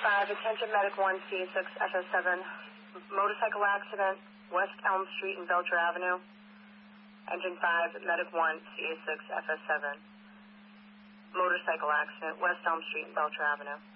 5, attention Medic 1, CA6, FS7, motorcycle accident, West Elm Street and Belcher Avenue. Engine 5, Medic 1, CA6, FS7, motorcycle accident, West Elm Street and Belcher Avenue.